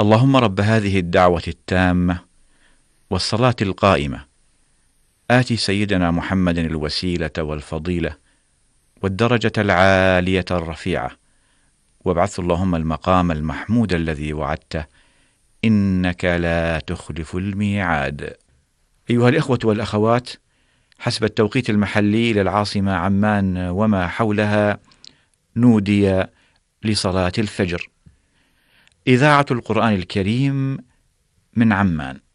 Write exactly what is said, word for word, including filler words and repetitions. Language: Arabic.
اللهم رب هذه الدعوة التامة والصلاة القائمة آت سيدنا محمد الوسيلة والفضيلة والدرجة العالية الرفيعة وابعث اللهم المقام المحمود الذي وعدته إنك لا تخلف الميعاد. أيها الإخوة والأخوات، حسب التوقيت المحلي للعاصمة عمان وما حولها نودي لصلاة الفجر. إذاعة القرآن الكريم من عمان.